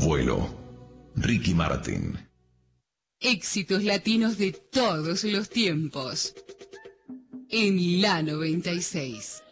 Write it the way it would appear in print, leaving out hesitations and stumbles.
Vuelo. Ricky Martin. Éxitos latinos de todos los tiempos. En la 96.